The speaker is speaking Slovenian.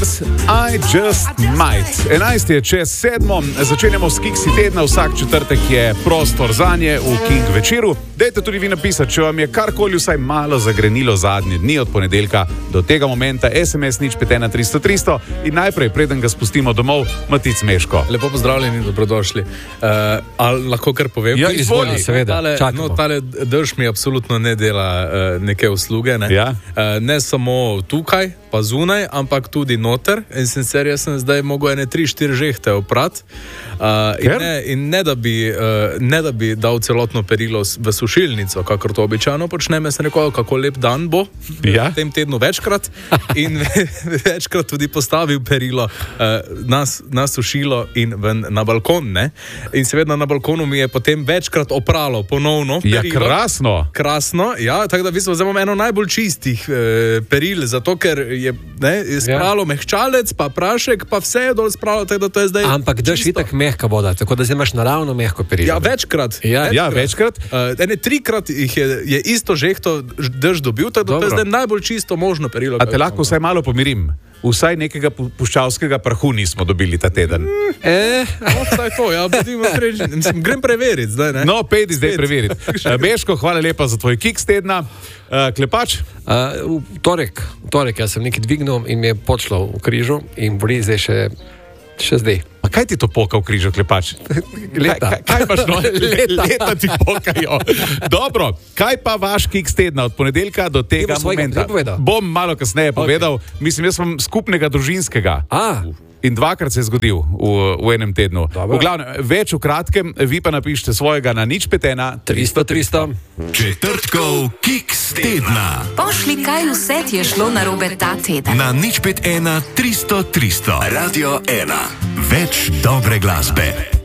I just might. 11 je čez 7, začenjamo s Kiksi tedna, vsak četrtek je prostor zanje v King večeru. Dajte tudi vi napisati, če vam je karkoli vsaj malo zagrenilo zadnje dni od ponedeljka do tega momenta, SMS nič 51300 in najprej, preden ga spustimo domov, Matic Meško. Lepo pozdravljeni, dobrodošli. Ali lahko kar povem? Ja, izvoli, seveda. Tale drž mi absolutno ne dela neke usluge. Ne? Ja. Ne samo tukaj, pa zunaj, ampak tudi noter. In sicer jaz sem zdaj mogel 3-4 žehte oprati. In ne da bi dal celotno perilo v sušilnico, kakor to običajno počnem, sem rekel, kako lep dan bo v tem tednu večkrat in večkrat tudi postavil perilo na sušilo in na balkon. Ne? In seveda na balkonu mi je potem večkrat opralo ponovno perilo. Ja, krasno. Krasno, ja, tako da zdaj imam eno najbolj čistih peril, zato ker je spralo mehčalec, pa prašek, pa vse je dol spralo, tako da to je zdaj ampak daš itak mehka voda, tako da zdaj imaš naravno mehko perilo. Ja, večkrat. Večkrat. 3-krat je isto žehto drž dobil, tako da to je zdaj najbolj čisto možno perilo. A te lahko vsaj malo pomirim? Vsaj nekega puščavskega prahu nismo dobili ta teden. Vsaj to, ja, bodimo srečni. Grem preveriti zdaj, ne? No, pejdi zdaj preveriti. Meško, hvala lepa za tvoj Kiks tedna. Klepač? V torek jaz sem nekaj dvignil in mi je počlo v križu in boli zdaj še zdaj. A kaj ti to poka v križu, Klepač? Leta. Kaj imaš, no? Leta ti pokajo. Dobro, kaj pa vaš Kiks tedna od ponedeljka do tega momenta? Bom malo kasneje povedal. Mislim, jaz sem skupnega družinskega. In dvakrat se je zgodil v enem tednu. V glavnem, več v kratkem, vi pa napišite svojega na nič 51300. Četrtkov Kiks tedna. Pošli, kaj vse ti je šlo narobe ta teden. Na nič 51300. Radio 1. Več dobre glasbe.